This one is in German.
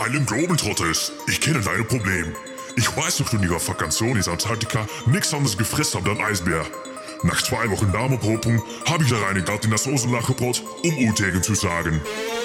Island Globetrotters, ich kenne dein Problem. Ich weiß noch, du in ihrer Vakantion in Antarktika nichts anderes gefressen habt als Eisbär. Nach 2 Wochen Darmopopung habe ich da reingekaut in das Osenlachgebrot, um Utegen zu sagen.